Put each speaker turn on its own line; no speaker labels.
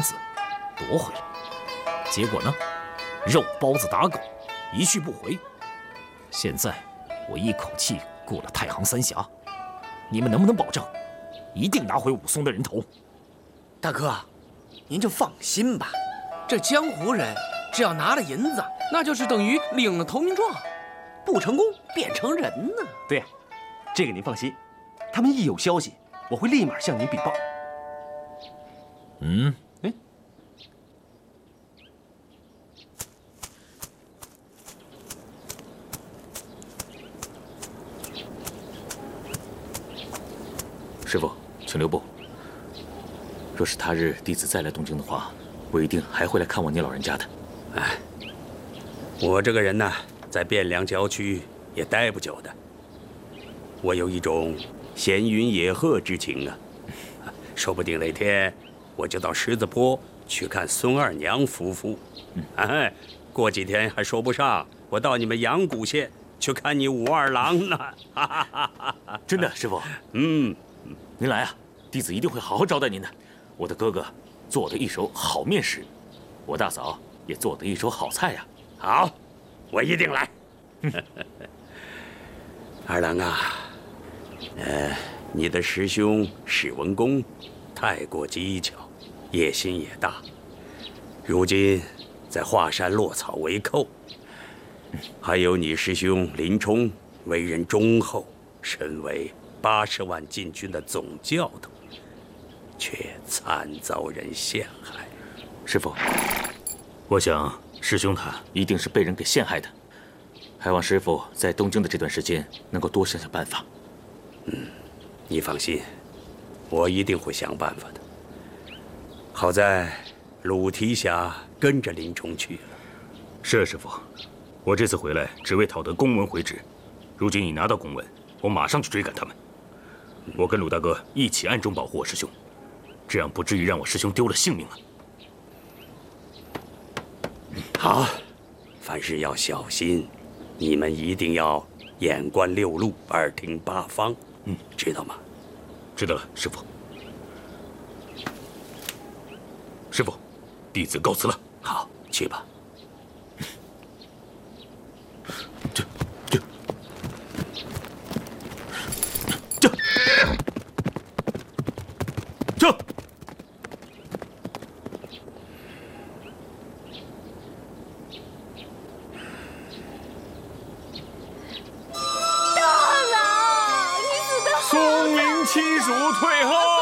子，夺回来。结果呢，肉包子打狗，一去不回。现在我一口气过了太行三峡，你们能不能保证，一定拿回武松的人头？
大哥，您就放心吧，这江湖人只要拿了银子，
那就是等于领了投名状，
不成功变成人呢。
对，这个您放心，他们一有消息，我会立马向您禀报。
师傅，请留步。若是他日弟子再来东京的话，我一定还会来看望你老人家的。
哎，我这个人呢，在汴梁郊区也待不久的。我有一种闲云野鹤之情啊，说不定哪天我就到狮子坡去看孙二娘夫妇。哎，过几天还说不上，我到你们阳谷县去看你武二郎呢。
真的，师傅。您来啊，弟子一定会好好招待您的。我的哥哥做的一手好面食，我大嫂也做的一手好菜呀。
好，我一定来。二郎啊，你的师兄史文恭太过机巧，野心也大，如今在华山落草为寇。还有你师兄林冲为人忠厚，身为80万禁军的总教头，却惨遭人陷害。
师傅，我想师兄他一定是被人给陷害的，还望师傅在东京的这段时间能够多想想办法。
你放心，我一定会想办法的。好在鲁提辖跟着林冲去了。
是啊，师傅，我这次回来只为讨得公文回旨，如今已拿到公文，我马上去追赶他们。我跟鲁大哥一起暗中保护我师兄，这样不至于让我师兄丢了性命啊。
好，凡事要小心，你们一定要眼观六路，耳听八方，知道吗？
知道了，师傅。师傅，弟子告辞了。
好，去吧。
松林亲属退后。